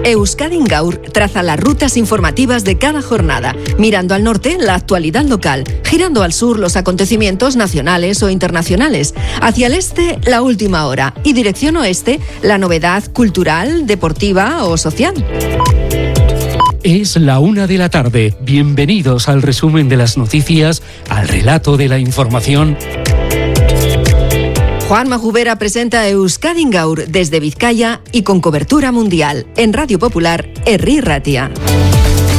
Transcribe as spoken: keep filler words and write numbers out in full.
Euskadi Gaur traza las rutas informativas de cada jornada, mirando al norte la actualidad local, girando al sur los acontecimientos nacionales o internacionales, hacia el este la última hora y dirección oeste la novedad cultural, deportiva o social. Es la una de la tarde. Bienvenidos al resumen de las noticias, al relato de la información. Juanma Jubera presenta Euskadi Gaur desde Vizcaya y con cobertura mundial en Radio Popular, Herri Ratia.